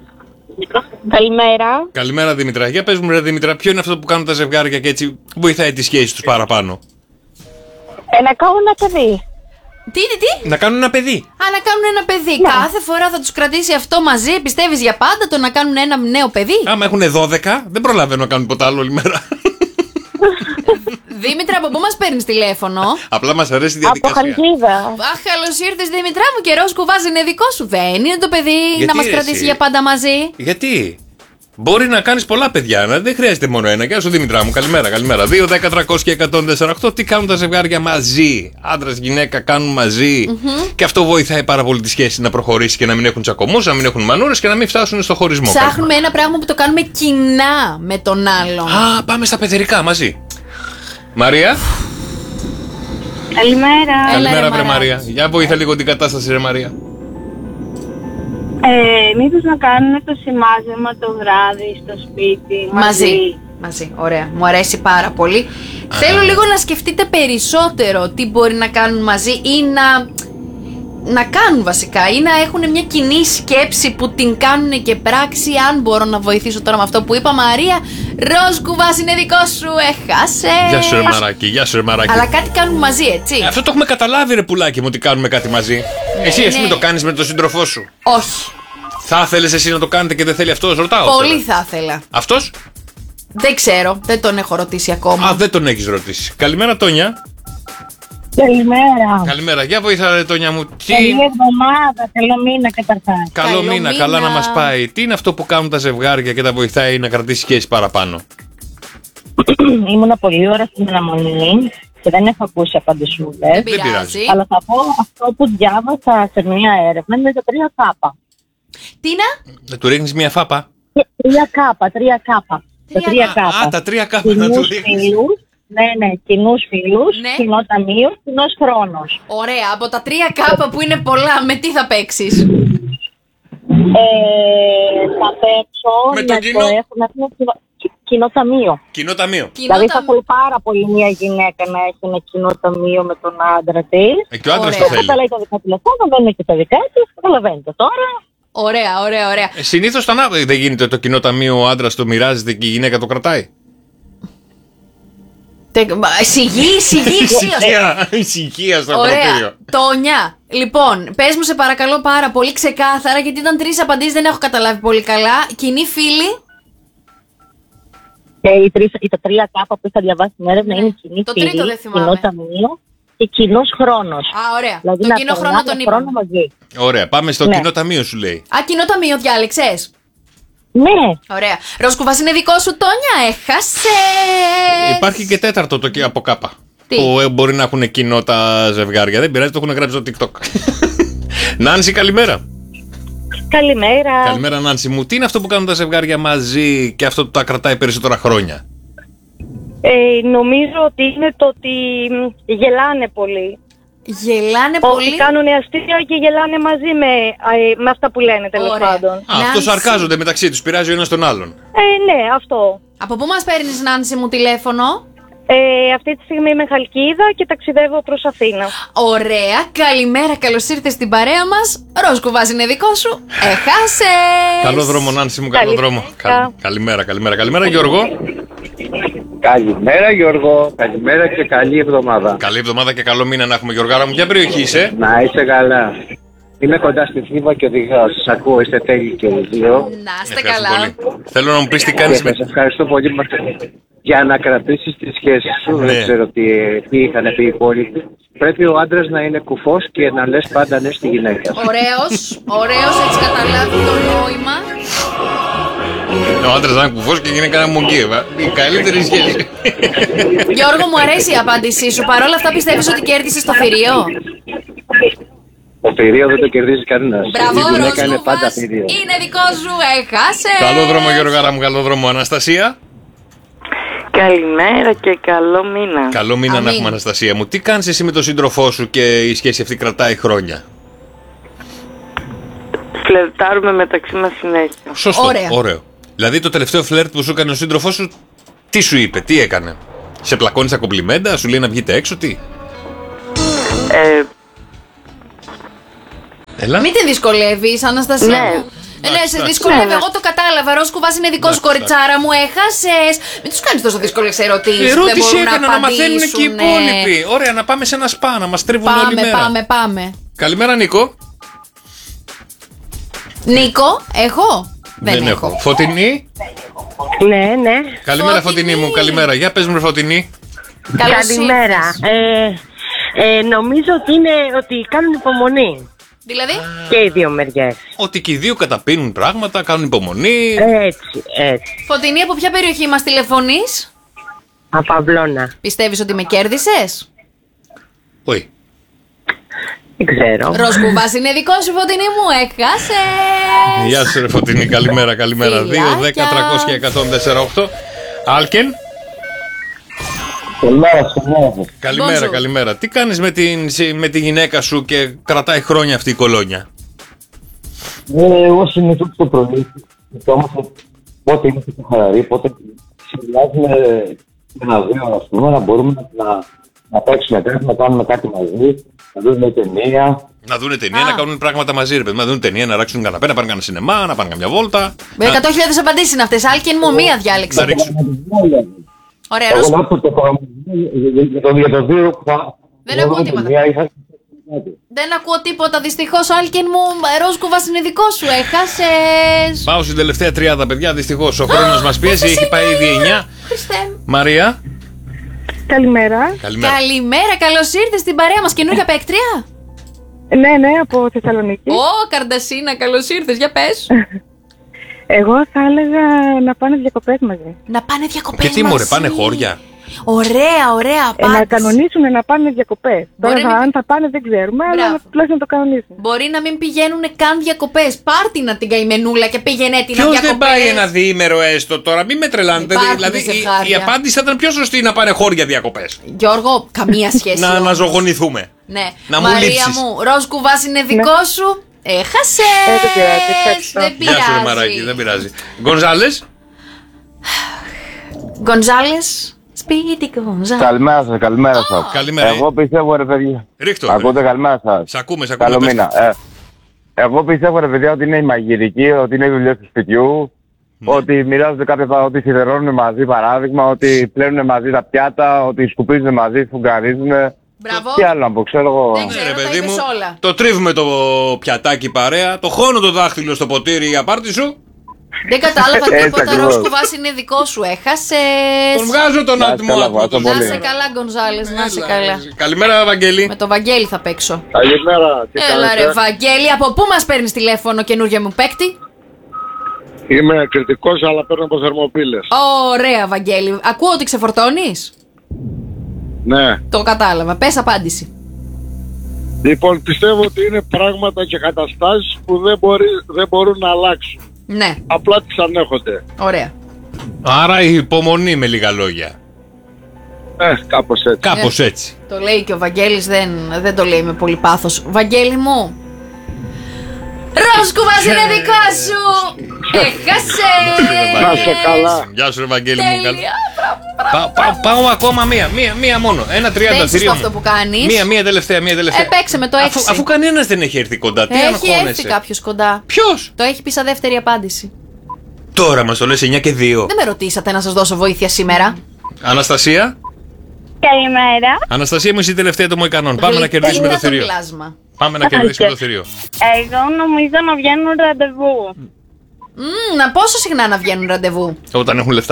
Καλημέρα. Καλημέρα, Δήμητρα. Για πες μου, ρε Δήμητρα, ποιο είναι αυτό που κάνουν τα ζευγάρια και έτσι βοηθάει τη σχέση τους παραπάνω? Ε, να κάνω ένα παιδί. Τι, τι, τι. Να κάνουν ένα παιδί. Α, να κάνουν ένα παιδί. Κάθε φορά θα τους κρατήσει αυτό μαζί. Πιστεύεις για πάντα το να κάνουν ένα νέο παιδί? Άμα έχουν δώδεκα, δεν προλαβαίνω να κάνουν ποτέ άλλο όλη μέρα. Δήμητρα, από πού μας παίρνεις τηλέφωνο? Απλά μας αρέσει η Από διαδικασία. Χαλκίδα. Αχ, καλώς ήρθες Δήμητρά μου, και Ροζ κουβάζει είναι δικό σου. Δεν είναι το παιδί Γιατί, να μας ρε, κρατήσει εσύ? για πάντα μαζί. Γιατί? Μπορεί να κάνεις πολλά παιδιά, να δεν χρειάζεται μόνο ένα. Γεια σου, Δήμητρά μου. Καλημέρα, καλημέρα. δύο, δέκα, τριακόσια και εκατόν τέσσερα οκτώ. Τι κάνουν τα ζευγάρια μαζί? Άντρας, γυναίκα κάνουν μαζί. Και αυτό βοηθάει πάρα πολύ τη σχέση να προχωρήσει και να μην έχουν τσακωμούς, να μην έχουν μανούρες και να μην φτάσουν στο χωρισμό. Ψάχνουμε ένα πράγμα που το κάνουμε κοινά με τον άλλον. Α, πάμε στα παιδερικά μαζί. Μαρία. Καλημέρα. Έλα, Καλημέρα, ρε, βρε Μαρά. Μαρία. Για βοήθα λίγο την κατάσταση, ρε Μαρία. Ε, μήπως να κάνουμε το σημάζεμα το βράδυ στο σπίτι μαζί. Μαζί. Μαζί. Ωραία. Μου αρέσει πάρα πολύ. Α. Θέλω λίγο να σκεφτείτε περισσότερο τι μπορεί να κάνουν μαζί ή να. Να κάνουν βασικά ή να έχουν μια κοινή σκέψη που την κάνουν και πράξη. Αν μπορώ να βοηθήσω τώρα με αυτό που είπα, Μαρία, ροζ κουβάς είναι δικό σου, έχασε. Γεια σου ρε μαράκι, γεια σου ρε μαράκι. Αλλά κάτι κάνουν μαζί, έτσι. Ε, αυτό το έχουμε καταλάβει ρε πουλάκι μου, ότι κάνουμε κάτι μαζί. Ναι, εσύ ας πούμε ναι. Το κάνεις με τον σύντροφό σου. Όχι. Θα ήθελες εσύ να το κάνετε και δεν θέλει αυτός, ρωτάω. Πολύ τώρα. Θα ήθελα. Αυτός? Δεν ξέρω, δεν τον έχω ρωτήσει ακόμα. Α, δεν τον έχεις ρωτήσει. Καλημέρα Τόνια. Καλημέρα. Καλημέρα, για βοήθα ρε Τόνια μου. Τι... Καλή εβδομάδα, καλό μήνα καταρχάς. Καλό, καλό μήνα, μήνα, καλά να μας πάει. Τι είναι αυτό που κάνουν τα ζευγάρια και τα βοηθάει να κρατήσει σχέση παραπάνω? Ήμουνα πολλή ώρα στην αναμονή και δεν έχω ακούσει απαντησούλες. Δεν πειράζει. Αλλά θα πω αυτό που διάβασα σε μια έρευνα με τα τρία κάπα. Τι να? Να του ρίχνεις μια φάπα. Τρία κάπα, τρία κάπα. Τα τρία κάπα. Α, τα τρία κάπα να του ρίχνεις. Ναι, ναι, κοινούς φίλους, ναι. Κοινό ταμείο, κοινός χρόνος. Ωραία, από τα τρία κάπα που είναι πολλά, με τι θα παίξεις? Ε, θα παίξω με με το, το κοινό... έχουμε κοινό, κοινό ταμείο. Κοινό ταμείο. Δηλαδή θα θέλει πάρα πολύ μια γυναίκα να έχει ένα κοινό ταμείο με τον άντρα της. Ε, και ο άντρας το θέλει. Θα λέει τα δικά τηλεφώνα, δεν είναι και τα δικά της, καταλαβαίνετε τώρα. Ωραία, ωραία, ωραία. Ε, συνήθως δεν γίνεται το κοινό ταμείο, ο άντρας το μοιράζεται και η γυναίκα το κρατάει. Σιγή, σιγή, ησυχία στο ακροτήριο. Τόνια, λοιπόν, πες μου σε παρακαλώ πάρα πολύ ξεκάθαρα, γιατί ήταν τρεις απαντήσεις, δεν έχω καταλάβει πολύ καλά. Κοινοί φίλοι. Και οι, τρεις, οι τα τρία κάπα που είχα διαβάσει στην έρευνα ναι. Είναι κοινή το φίλη, τρίτο δεν θυμάμαι. Κοινό ταμείο και κοινός χρόνος. Α, ωραία. Δηλαδή το κοινό χρόνο τον είπαμε. Ωραία, πάμε στο ναι. Κοινό ταμείο σου λέει. Α, κοινό ταμείο διάλεξες. Ναι. Ωραία. Ροσκουβάς είναι δικό σου, Τόνια, έχασες. Υπάρχει και τέταρτο το από κάπα. Τι? Που μπορεί να έχουν κοινό τα ζευγάρια. Δεν πειράζει, το έχουν γράψει στο TikTok. Νάνση, καλημέρα. Καλημέρα. Καλημέρα, Νάνση μου. Τι είναι αυτό που κάνουν τα ζευγάρια μαζί και αυτό που τα κρατάει περισσότερα χρόνια? Ε, νομίζω ότι είναι το ότι γελάνε πολύ. Γελάνε ότι πολύ. Ότι κάνουν αστεία και γελάνε μαζί με, ε, με αυτά που λένε τέλος πάντων. Α, αυτό σαρκάζονται μεταξύ τους, πειράζει ο ένας τον άλλον. Ε, ναι, αυτό. Από πού μας παίρνεις, Νάνση μου, τηλέφωνο? Ε, αυτή τη στιγμή είμαι Χαλκίδα και ταξιδεύω προς Αθήνα. Ωραία, καλημέρα, καλώς ήρθες στην παρέα μας. Ροσκουβάς είναι δικό σου, έχασες. Καλό δρόμο, Νάνση μου, καλό δρόμο. Καλ, καλημέρα, καλημέρα, καλημέρα, Γιώργο. Καλημέρα Γιώργο, καλημέρα και καλή εβδομάδα. Καλή εβδομάδα και καλό μήνα να έχουμε, Γιωργάρα μου. Ποια περιοχή είσαι? Να είσαι καλά. Είμαι κοντά στη Θήβα και οδηγάω. Σας ακούω, είστε τέλειοι και οι δύο. Να είστε καλά. Πολύ. Θέλω να μου πεις τι κάνεις. Με... Σας ευχαριστώ πολύ για να κρατήσεις τη σχέση σου. Ναι. Δεν ξέρω τι, τι είχαν πει οι υπόλοιποι. Πρέπει ο άντρας να είναι κουφός και να λες πάντα ναι στη γυναίκα. Ωραίος, ωραίος, έχεις καταλάβει το νόημα. Ο άντρας να είναι κουφός και η γυναίκα να είναι μογκίευα. Η καλύτερη σχέση. Γιώργο, μου αρέσει η απάντησή σου. Παρ' όλα αυτά πιστεύεις ότι κέρδισες το θηρίο? Το θηρίο δεν το κερδίζει κανένας. Μπράβο, η γυναίκα είναι πάντα θηρίο. Είναι δικό σου, έχασες. Καλό δρόμο, Γιώργαρα μου, καλό δρόμο. Αναστασία. Καλημέρα και καλό μήνα. Καλό μήνα. Αμήν. Να έχουμε, Αναστασία μου. Τι κάνεις εσύ με τον σύντροφό σου και η σχέση αυτή κρατάει χρόνια? Φλερτάρουμε μεταξύ μας συνέχεια. Σωστό, ωραίο. ωραίο. Δηλαδή το τελευταίο φλερτ που σου έκανε ο σύντροφός σου, τι σου είπε, τι έκανε? Σε πλακώνει στα κομπλιμέντα, σου λέει να βγείτε έξω, τι? Ε... Έλα. Μην την δυσκολεύεις, Αναστασία. Ναι. Ε, ναι, σε δυσκολεύει. Ναι, εγώ το κατάλαβα. Ροσκουβάς είναι δικό σου, κοριτσάρα μου, έχασες. Μην τους κάνεις τόσο δύσκολες ερωτήσεις. Ερώτηση έκανα να, να μαθαίνουν και οι υπόλοιποι. Ωραία, να πάμε σε ένα σπα, να μας τρίβουν όλη μέρα. Πάμε, πάμε, πάμε. Καλημέρα, Νίκο. Νίκο, έχω. Δεν, Δεν έχω. έχω. Φωτεινή. Ναι, ναι. Καλημέρα, Φωτεινή μου, καλημέρα. Για πες μου, Φωτεινή. Καλημέρα. Ε, ε, νομίζω ότι είναι ότι κάνουν υπομονή. Δηλαδή? Και οι δύο μεριές. Ότι και οι δύο καταπίνουν πράγματα, κάνουν υπομονή. Έτσι, έτσι. Φωτεινή, από ποια περιοχή μας τηλεφωνείς? Από Αυλώνα. Πιστεύεις ότι με κέρδισες? Όχι. Δεν ξέρω. Ροσκουβάς είναι δικό σου, Φωτεινή μου, έχασες. Γεια σου ρε Φωτεινή, καλημέρα, καλημέρα. δύο, δέκα, τριακόσια, εκατόν τέσσερα οκτώ. Άλκεν. Καλημέρα, καλημέρα, καλημέρα. Τι κάνεις με, την, με τη γυναίκα σου και κρατάει χρόνια αυτή η κολόνια? Ε, εγώ συνήθως το πρωί, όμως πότε είμαστε στο χαλαρή, πότε συνδυάζουμε ένα-δύο, ας πούμε, να μπορούμε να, να παίξουμε κάτι, να κάνουμε κάτι μαζί, να δούμε ταινία. Να δουν ταινία, να κάνουν πράγματα μαζί, ρε παιδί. Να δουν ταινία, να ράξουν καναπέ, να πάνε κανένα σινεμά, να πάνε καμιά βόλτα. Με εκατό χιλιάδες απαντήσεις είναι αυτές. Άλκιν μου, μία διάλεξη. Να ρίξουν. Ωραία, εγώ Ρώσ... λέω το για το δύο που θα... Δεν ακούω τίποτα. Δεν ακούω τίποτα, δυστυχώς, Άλκιν μου. Ρόσκουβας είναι δικό σου, έχασες. Πάω στην τελευταία τριάδα, παιδιά. Δυστυχώς ο χρόνος μας πιέζει, έχει πάει ήδη εννιά. Μαρία. Καλημέρα. Καλημέρα. Καλημέρα, καλώς ήρθες στην παρέα μας. Καινούργια παίκτρια. Ναι, ναι, από Θεσσαλονίκη. Ω, Καρντασίνα, καλώς ήρθες, για πες. Εγώ θα έλεγα να πάνε διακοπές μαζί. Να πάνε διακοπές Και τι μαζί. μωρέ, πάνε χώρια. Ωραία, ωραία. Ε, να κανονίσουν να πάνε διακοπές. Τώρα Μπορεί θα, να- αν θα πάνε δεν ξέρουμε, αλλά Μπράβο. τουλάχιστον να το κανονίσουν. Μπορεί να μην πηγαίνουν καν διακοπές. Πάρτι να την καημενούλα και πήγαινε την Ποιος διακοπές. δεν πάει ένα διήμερο έστω τώρα, μην με τρελάνετε. Υπάρχουν Δηλαδή η, ζευγάρια. η απάντηση θα ήταν πιο σωστή να πάνε χώρια διακοπές. Γιώργο, καμία σχέση. Να όμως. αναζωογονηθούμε. Ναι. Να μου Μαρία λείψεις. μου, ροζ κουβάς είναι δικό σου. Έχασες. Ε, δεν πειράζει, ευχαριστώ. Δεν Γεια σου ρε πειράζει. μαράκι, δεν πειράζει. Γκονζάλες. Γκονζάλες. Σπίτι Γκονζάλες. Καλημέρα σας, καλημέρα σας. Καλημέρα. Εγώ πιστεύω ρε παιδιά. Ρίχτω. Ακούτε, καλημέρα σας. Σ' ακούμε, σ' ακούμε. Καλό πες. μήνα. Ε, εγώ πιστεύω ρε παιδιά ότι είναι η μαγειρική, ότι είναι οι δουλειές του σπιτιού, Ναι. ότι μοιράζονται κάποια πράγματα, ότι σιδερώνουν μαζί παράδειγμα, ότι πλένουν μαζί τα πιάτα, ότι σκουπίζουν μαζί, φουγγαρίζουν. Μπράβο. Τι άλλο να πω, ξέρω εγώ. Δεν Ναι, ξέρω, ρε τα παιδί είπες μου, όλα. το τρίβουμε το πιατάκι παρέα, το χώνω το δάχτυλο στο ποτήρι η απάρτη σου, Δεν κατάλαβα Έτσι τίποτα. ακριβώς. Ροζ κουβάς είναι δικό σου. Έχασες. τον βγάζω τον Να είσαι άτιμο καλά, από βάζω το Να πολύ. σε καλά, Γκονζάλες, να σε Έλα, καλά. ρε. Καλημέρα Βαγγέλη. Με το Βαγγέλη θα παίξω. Καλημέρα, τι Έλα ρε κάνετε? Βαγγέλη, από πού μας παίρνεις τηλέφωνο, καινούργια μου παίκτη? Είμαι κριτικός αλλά παίρνω από θερμοπύλες. Ωραία Βαγγέλη, ακούω ότι ξεφορτώνεις. Ναι. Το κατάλαβα, πες απάντηση. Λοιπόν, πιστεύω ότι είναι πράγματα και καταστάσεις που δεν, μπορεί, δεν μπορούν να αλλάξουν. Ναι, Απλά τις ανέχονται. ωραία. Άρα η υπομονή με λίγα λόγια. Ε, κάπως έτσι. Κάπως έτσι. Το λέει και ο Βαγγέλης, δεν, δεν το λέει με πολύ πάθος. Βαγγέλη μου, Ροζ κουβάς είναι δικό σου. Έχασες. Να σε καλά. Γεια σου ρε Βαγγέλη μου. Τέλεια, μπράβο, μπράβο. Πα- πα- Πάω ακόμα μία, μία, μία μόνο. Ένα τριάντα Δεν είναι θηρίο σωστό μου. αυτό που κάνεις. Μία, μία τελευταία, μία τελευταία. Ε, παίξε με το Αφού, έξι. αφού κανένας δεν έχει έρθει κοντά, τι Έχει έρθει αγχώνεσαι. κάποιος κοντά. Ποιος? Το έχει πει σαν δεύτερη απάντηση. Τώρα μας το λες εννιά και δύο. Δεν με ρωτήσατε να σας δώσω βοήθεια σήμερα. Αναστασία. Καλημέρα. Αναστασία μου, είσαι η τελευταία των Μοϊκανών. Πάμε να κερδίσουμε το Γλυκά θηρίο. πλάσμα. Πάμε να κερδίσουμε το θηρίο. Εγώ νομίζω να βγαίνουν ραντεβού. Μμμ, να πόσο συχνά να βγαίνουν ραντεβού. Όταν έχουν λεφτά.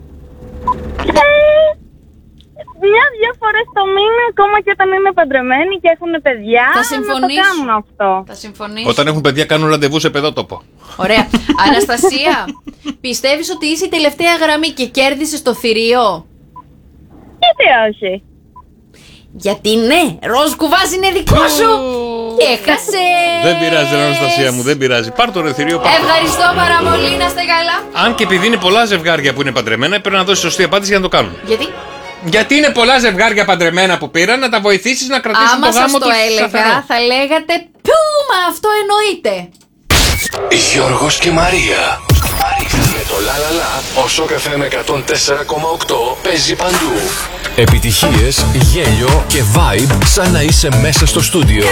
Μια-δυο φορές το μήνα, ακόμα και όταν είναι παντρεμένοι και έχουν παιδιά, Θα να συμφωνήσω. το κάνουν αυτό. Θα συμφωνήσω. Όταν έχουν παιδιά κάνουν ραντεβού σε παιδότοπο. Ωραία. Αναστασία, πιστεύεις ότι είσαι η τελευταία γραμμή και κέρδισες το θηρίο? Γιατί όχι. Γιατί ναι, ροζ κουβάς είναι δικό σου. Έχασες. Δεν πειράζει, ρε Αναστασία μου, δεν πειράζει. Πάρ' το ρε θηρίο, πάρ' το. Ευχαριστώ πάρα πολύ, να είστε καλά. Αν και επειδή είναι πολλά ζευγάρια που είναι παντρεμένα, πρέπει να δώσει σωστή απάντηση για να το κάνουν. Γιατί? Γιατί είναι πολλά ζευγάρια παντρεμένα που πήραν, να τα βοηθήσεις να κρατήσουν Άμα το σας γάμο το τους έλεγα, σταθερό. θα λέγατε πού, μα αυτό εννοείται. Γιώργος και Μαρία. Με το λαλαλα, ο Σοκ εφ εμ εκατόν τέσσερα κόμμα οκτώ παίζει παντού. Επιτυχίες, γέλιο και vibe σαν να είσαι μέσα στο στούντιο.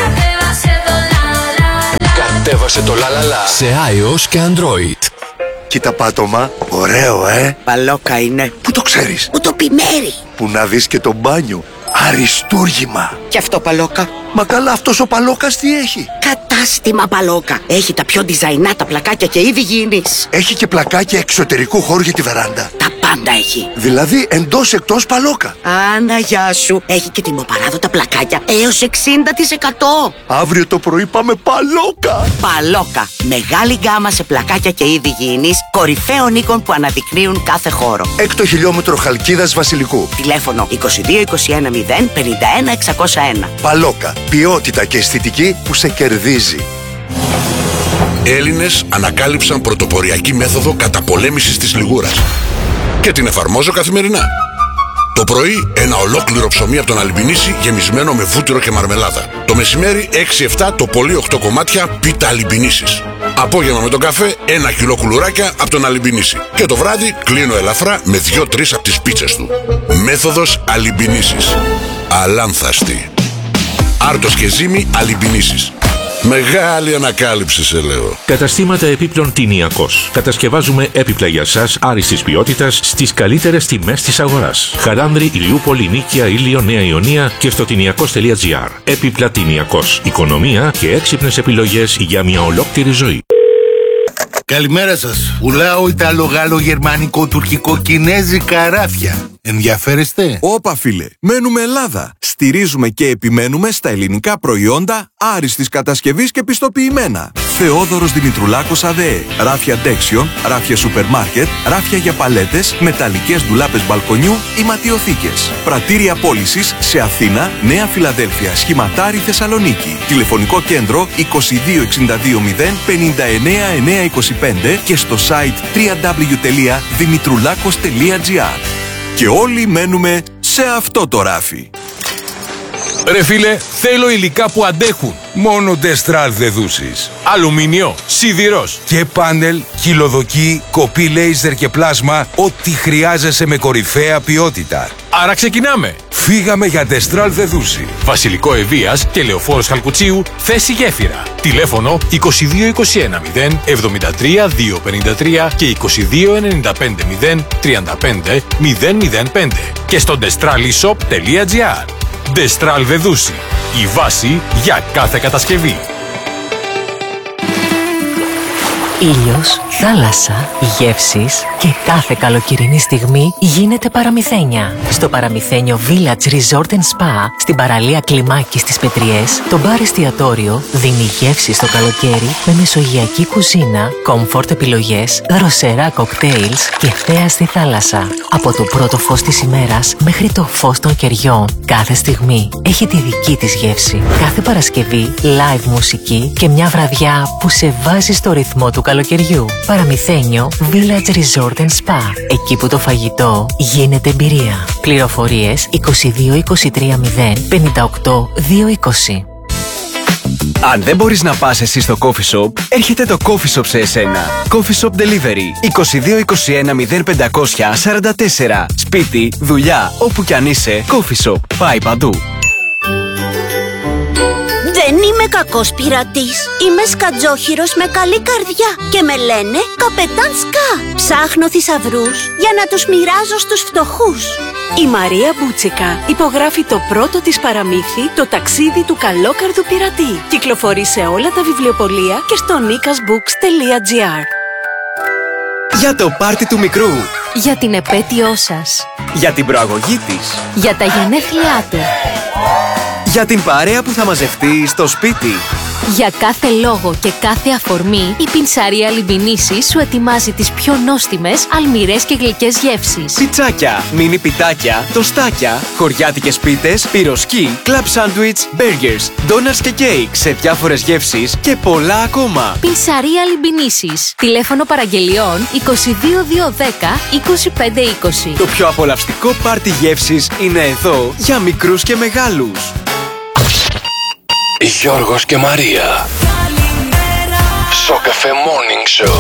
Κατέβασε το λαλαλα σε iOS και Android. Κοίτα πάτωμα, ωραίο ε. Παλόκα είναι. Πού το ξέρεις? Που το πει Μέρη. Που να δεις και το μπάνιο. Αριστούργημα. Και αυτό Παλόκα. Μα καλά, αυτός ο Παλόκας τι έχει? Κατάστημα Παλόκα. Έχει τα πιο διζαϊνάτα πλακάκια και είδη γήινης. Έχει και πλακάκια εξωτερικού χώρου για τη βεράντα. Τα πάντα έχει. Δηλαδή εντός εκτός Παλόκα. Άνα, γεια σου. Έχει και τιμοπαράδοτα πλακάκια έως εξήντα τοις εκατό. Αύριο το πρωί πάμε Παλόκα. Παλόκα. Μεγάλη γκάμα σε πλακάκια και είδη γήινης, κορυφαίων οίκων που αναδεικνύουν κάθε χώρο. Έκτο χιλιόμετρο Χαλκίδας Βασιλικού. Τηλέφωνο είκοσι δύο είκοσι ένα μηδέν πενήντα ένα εξακόσια ένα. Παλόκα. Ποιότητα και αισθητική που σε κερδίζει. Έλληνες ανακάλυψαν πρωτοποριακή μέθοδο καταπολέμησης της λιγούρας και την εφαρμόζω καθημερινά. Το πρωί ένα ολόκληρο ψωμί από τον Αλιμπινίση γεμισμένο με βούτυρο και μαρμελάδα. Το μεσημέρι έξι εφτά το πολύ οκτώ κομμάτια πίτα Αλιμπινίσης. Απόγευμα με τον καφέ, ένα κιλό κουλουράκια από τον Αλιμπινίση. Και το βράδυ κλείνω ελαφρά με δύο-τρεις από τις πίτσες του. Μέθοδος Αλιμπινίσης. Αλάνθαστη. Άρτος και ζύμη Αλιμπινίσης. Μεγάλη ανακάλυψη, σε λέω. Καταστήματα επίπλων Τηνιακός. Κατασκευάζουμε έπιπλα για σας άριστης ποιότητας στις καλύτερες τιμές της αγοράς. Χαράνδρη, Ηλιούπολη, Νίκαια, Ήλιο, Νέα Ιωνία και στο τηνιακός τελεία τζι άρ. Έπιπλα Τηνιακός. Οικονομία και έξυπνες επιλογές για μια ολόκληρη ζωή. Καλημέρα σας. Πουλάω Ιταλο, Γάλλο, Γερμανικό, Τουρκικό, Κινέζικα ράφια. Ενδιαφέρεστε? Όπα φίλε, μένουμε Ελλάδα. Στηρίζουμε και επιμένουμε στα ελληνικά προϊόντα άριστης κατασκευής και πιστοποιημένα. Θεόδωρος Δημητρουλάκος ΑΔΕ. Ράφια Ντέξιον, ράφια σούπερ μάρκετ, ράφια για παλέτες, μεταλλικές ντουλάπες μπαλκονιού ή ματιοθήκες. Πρατήρια πώλησης σε Αθήνα, Νέα Φιλαδέλφια, Σχηματάρι, Θεσσαλονίκη. Τηλεφωνικό κέντρο είκοσι δύο εξήντα δύο μηδέν πενήντα εννέα εννιακόσια είκοσι πέντε και στο site double-u double-u double-u τελεία δημητρουλάκος τελεία τζι άρ. Και όλοι μένουμε σε αυτό το ράφι. Ρε φίλε, θέλω υλικά που αντέχουν. Μόνο Ντεστράλ δεδούσεις. Αλουμίνιο, σιδηρός και πάνελ, χυλοδοκή, κοπή λέιζερ και πλάσμα. Ό,τι χρειάζεσαι με κορυφαία ποιότητα. Άρα ξεκινάμε. Φύγαμε για Ντεστράλ δεδούση. Βασιλικό Ευβοίας και Λεωφόρος Χαλκουτσίου, θέση γέφυρα. Τηλέφωνο είκοσι δύο είκοσι ένα μηδέν εβδομήντα τρία διακόσια πενήντα τρία και είκοσι δύο ενενήντα πέντε μηδέν τριάντα πέντε μηδέν μηδέν πέντε και στο ντεστράλ-e-shop τελεία τζι άρ. Ντεστράλ Δεδούση. Η βάση για κάθε κατασκευή. Ήλιος, θάλασσα, γεύσεις και κάθε καλοκαιρινή στιγμή γίνεται παραμυθένια. Στο Παραμυθένιο Village Resort and Spa, στην παραλία Κλιμάκη στις Πετριές, το μπαρ εστιατόριο δίνει γεύση στο καλοκαίρι με μεσογειακή κουζίνα, comfort επιλογές, δροσερά κοκτέιλς και θέα στη θάλασσα. Από το πρώτο φως της ημέρας μέχρι το φως των κεριών, κάθε στιγμή έχει τη δική της γεύση. Κάθε Παρασκευή, live μουσική και μια βραδιά που σε βάζει στο ρυθμό του καλοκαιριού. Παραμυθένιο Village Resort and Spa. Εκεί που το φαγητό γίνεται εμπειρία. Πληροφορίες είκοσι δύο είκοσι τρία μηδέν πενήντα οκτώ διακόσια είκοσι. Αν δεν μπορείς να πας εσύ στο coffee shop, έρχεται το coffee shop σε εσένα. Coffee shop delivery είκοσι δύο είκοσι ένα μηδέν πεντακόσια σαράντα τέσσερα. Σπίτι, δουλειά, όπου κι αν είσαι, coffee shop. Πάει παντού. Δεν είμαι κακός πειρατής. Είμαι σκατζόχυρος με καλή καρδιά και με λένε Καπετάν Σκά. Ψάχνω θησαυρούς για να τους μοιράζω στους φτωχούς. Η Μαρία Μπούτσικα υπογράφει το πρώτο της παραμύθι, το ταξίδι του καλόκαρδου πειρατή. Κυκλοφορεί σε όλα τα βιβλιοπωλεία και στο νίκας μπουκς τελεία τζι άρ. Για το πάρτι του μικρού. Για την επέτειό σας. Για την προαγωγή της. Για τα γενέθλιά του. Για την παρέα που θα μαζευτεί στο σπίτι. Για κάθε λόγο και κάθε αφορμή, η Πινσαρία Λιμπινίση σου ετοιμάζει τις πιο νόστιμες, αλμυρές και γλυκές γεύσεις. Πιτσάκια, μίνι πιτάκια, τοστάκια, χωριάτικες πίτες, πυροσκή, κλαμπ σάντουιτς, μπέργκερς, ντόνατς και κέικ σε διάφορες γεύσεις και πολλά ακόμα. Πινσαρία Λιμπινίσης. Τηλέφωνο παραγγελιών είκοσι δύο διακόσια δέκα είκοσι πέντε είκοσι. Το πιο απολαυστικό πάρτι γεύσεις είναι εδώ για μικρούς και μεγάλους. Γιώργος και Μαρία. Σοκαφέ Morning Show.